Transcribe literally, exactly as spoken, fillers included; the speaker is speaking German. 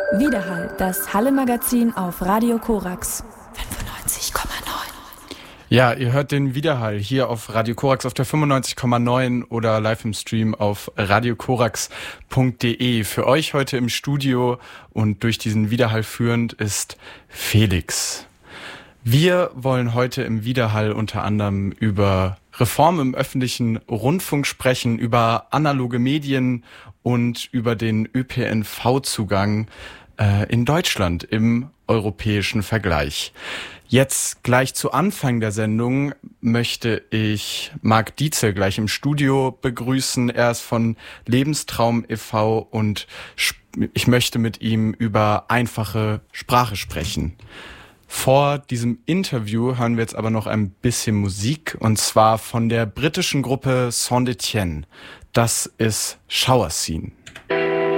Widerhall, das Halle-Magazin auf Radio Korax fünfundneunzig Komma neun. Ja, ihr hört den Widerhall hier auf Radio Korax auf der fünfundneunzig Komma neun oder live im Stream auf radio korax punkt de. Für euch heute im Studio und durch diesen Widerhall führend ist Felix. Wir wollen heute im Widerhall unter anderem über Reform im öffentlichen Rundfunk sprechen, über analoge Medien und über den Ö P N V-Zugang äh, in Deutschland im europäischen Vergleich. Jetzt gleich zu Anfang der Sendung möchte ich Marc Dietzel gleich im Studio begrüßen. Er ist von Lebenstraum e V und ich möchte mit ihm über einfache Sprache sprechen. Vor diesem Interview hören wir jetzt aber noch ein bisschen Musik, und zwar von der britischen Gruppe Saint-Etienne. Das ist Shower Scene.